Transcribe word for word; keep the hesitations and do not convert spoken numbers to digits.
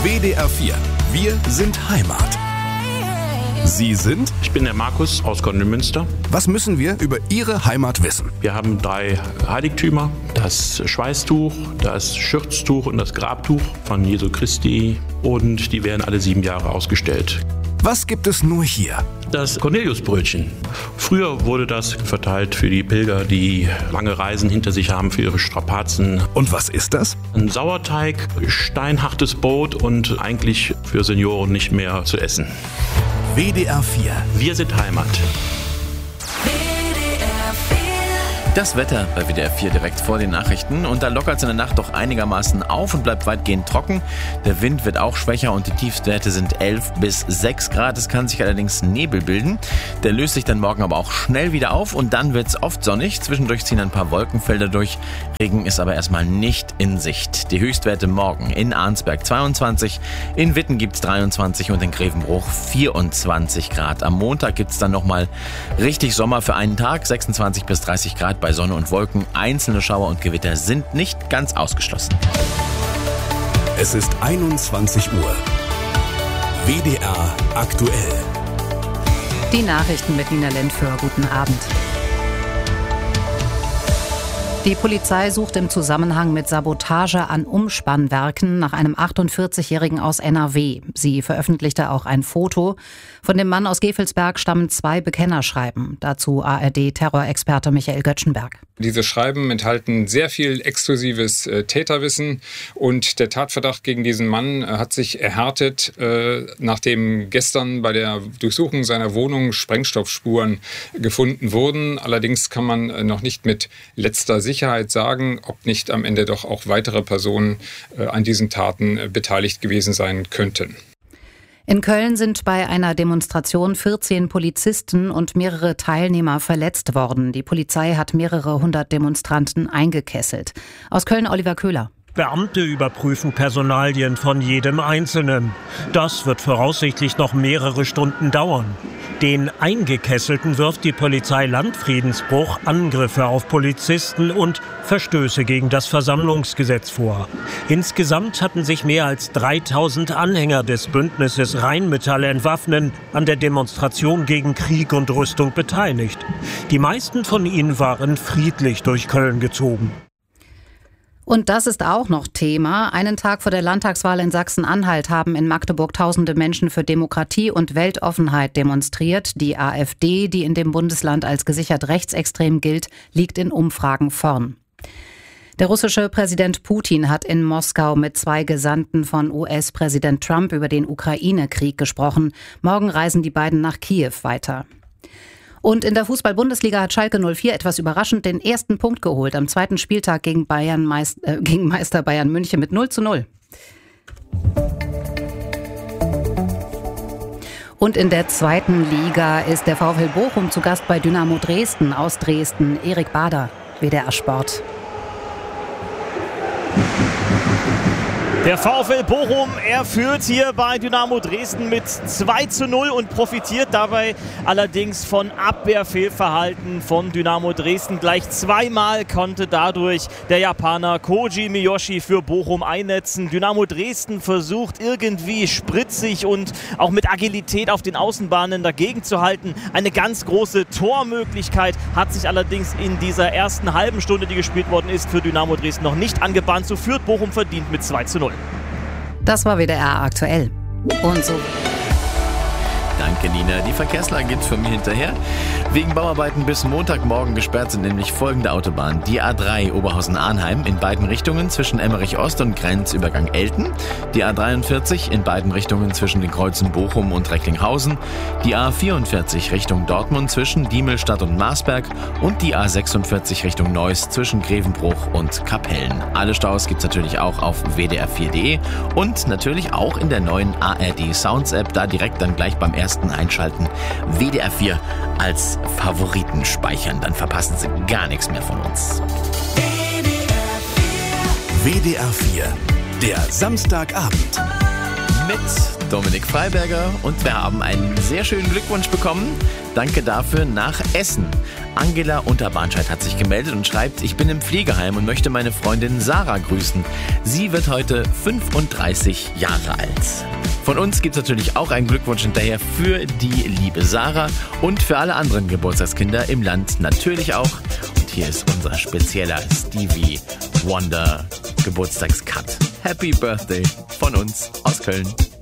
W D R vier. Wir sind Heimat. Sie sind? Ich bin der Markus aus Gondelmünster. Was müssen wir über Ihre Heimat wissen? Wir haben drei Heiligtümer. Das Schweißtuch, das Schürztuch und das Grabtuch von Jesu Christi. Und die werden alle sieben Jahre ausgestellt. Was gibt es nur hier? Das Corneliusbrötchen. Früher wurde das verteilt für die Pilger, die lange Reisen hinter sich haben, für ihre Strapazen. Und was ist das? Ein Sauerteig, steinhartes Brot und eigentlich für Senioren nicht mehr zu essen. W D R vier. Wir sind Heimat. Das Wetter bei W D R vier direkt vor den Nachrichten. Und da lockert es in der Nacht doch einigermaßen auf und bleibt weitgehend trocken. Der Wind wird auch schwächer und die Tiefstwerte sind elf bis sechs Grad. Es kann sich allerdings Nebel bilden. Der löst sich dann morgen aber auch schnell wieder auf und dann wird es oft sonnig. Zwischendurch ziehen ein paar Wolkenfelder durch. Regen ist aber erstmal nicht in Sicht. Die Höchstwerte morgen in Arnsberg zweiundzwanzig, in Witten gibt es dreiundzwanzig und in Grevenbruch vierundzwanzig Grad. Am Montag gibt es dann nochmal richtig Sommer für einen Tag, sechsundzwanzig bis dreißig Grad. Bei Sonne und Wolken. Einzelne Schauer und Gewitter sind nicht ganz ausgeschlossen. Es ist einundzwanzig Uhr. W D R aktuell. Die Nachrichten mit Nina Lentföhr. Guten Abend. Die Polizei sucht im Zusammenhang mit Sabotage an Umspannwerken nach einem achtundvierzigjährigen aus N R W. Sie veröffentlichte auch ein Foto. Von dem Mann aus Gevelsberg stammen zwei Bekennerschreiben. Dazu A R D-Terrorexperte Michael Göttschenberg. Diese Schreiben enthalten sehr viel exklusives äh, Täterwissen und der Tatverdacht gegen diesen Mann äh, hat sich erhärtet, äh, nachdem gestern bei der Durchsuchung seiner Wohnung Sprengstoffspuren gefunden wurden. Allerdings kann man äh, noch nicht mit letzter Sicherheit sagen, ob nicht am Ende doch auch weitere Personen äh, an diesen Taten äh, beteiligt gewesen sein könnten. In Köln sind bei einer Demonstration vierzehn Polizisten und mehrere Teilnehmer verletzt worden. Die Polizei hat mehrere hundert Demonstranten eingekesselt. Aus Köln Oliver Köhler. Beamte überprüfen Personalien von jedem Einzelnen. Das wird voraussichtlich noch mehrere Stunden dauern. Den Eingekesselten wirft die Polizei Landfriedensbruch, Angriffe auf Polizisten und Verstöße gegen das Versammlungsgesetz vor. Insgesamt hatten sich mehr als dreitausend Anhänger des Bündnisses Rheinmetall entwaffnen an der Demonstration gegen Krieg und Rüstung beteiligt. Die meisten von ihnen waren friedlich durch Köln gezogen. Und das ist auch noch Thema. Einen Tag vor der Landtagswahl in Sachsen-Anhalt haben in Magdeburg tausende Menschen für Demokratie und Weltoffenheit demonstriert. Die AfD, die in dem Bundesland als gesichert rechtsextrem gilt, liegt in Umfragen vorn. Der russische Präsident Putin hat in Moskau mit zwei Gesandten von U S-Präsident Trump über den Ukraine-Krieg gesprochen. Morgen reisen die beiden nach Kiew weiter. Und in der Fußball-Bundesliga hat Schalke null vier etwas überraschend den ersten Punkt geholt am zweiten Spieltag gegen, Bayern Meist, äh, gegen Meister Bayern München mit null zu null. Und in der zweiten Liga ist der VfL Bochum zu Gast bei Dynamo Dresden aus Dresden. Erik Bader, W D R Sport. Der VfL Bochum, er führt hier bei Dynamo Dresden mit zwei zu null und profitiert dabei allerdings von Abwehrfehlverhalten von Dynamo Dresden. Gleich zweimal konnte dadurch der Japaner Koji Miyoshi für Bochum einnetzen. Dynamo Dresden versucht irgendwie spritzig und auch mit Agilität auf den Außenbahnen dagegen zu halten. Eine ganz große Tormöglichkeit hat sich allerdings in dieser ersten halben Stunde, die gespielt worden ist, für Dynamo Dresden noch nicht angebahnt. So führt Bochum verdient mit zwei zu null. Das war W D R aktuell. Und so. Danke, Nina. Die Verkehrslage gibt's von mir hinterher. Wegen Bauarbeiten bis Montagmorgen gesperrt sind nämlich folgende Autobahnen. Die A drei Oberhausen-Arnheim in beiden Richtungen zwischen Emmerich Ost und Grenzübergang Elten. Die A dreiundvierzig in beiden Richtungen zwischen den Kreuzen Bochum und Recklinghausen. Die A vierundvierzig Richtung Dortmund zwischen Diemelstadt und Marsberg. Und die A sechsundvierzig Richtung Neuss zwischen Grevenbruch und Kapellen. Alle Staus gibt's natürlich auch auf w d r vier punkt d e und natürlich auch in der neuen A R D Sounds App. Da direkt dann gleich beim ersten Einschalten W D R vier als Favoriten speichern. Dann verpassen Sie gar nichts mehr von uns. W D R vier, der Samstagabend. Mit Dominik Freiberger und wir haben einen sehr schönen Glückwunsch bekommen. Danke dafür nach Essen. Angela Unterbahnscheid hat sich gemeldet und schreibt, ich bin im Pflegeheim und möchte meine Freundin Sarah grüßen. Sie wird heute fünfunddreißig Jahre alt. Von uns gibt es natürlich auch einen Glückwunsch hinterher für die liebe Sarah und für alle anderen Geburtstagskinder im Land natürlich auch. Und hier ist unser spezieller Stevie Wonder Geburtstagscut. Happy Birthday von uns aus Köln.